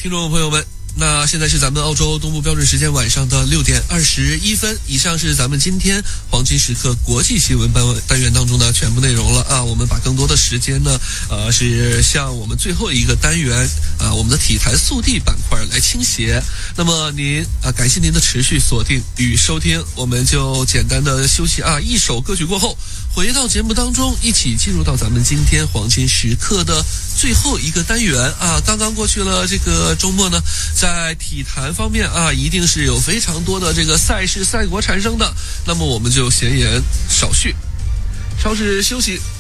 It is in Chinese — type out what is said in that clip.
听众朋友们，那现在是咱们澳洲东部标准时间晚上的6点21分，以上是咱们今天黄金时刻国际新闻单元当中的全部内容了啊。我们把更多的时间呢，是向我们最后一个单元我们的体坛速递板块来倾斜。那么您感谢您的持续锁定与收听，我们就简单的休息一首歌曲过后，回到节目当中，一起进入到咱们今天黄金时刻的最后一个单元刚刚过去了这个周末呢，在体坛方面一定是有非常多的这个赛事赛果产生的。那么我们就闲言少叙，稍事休息，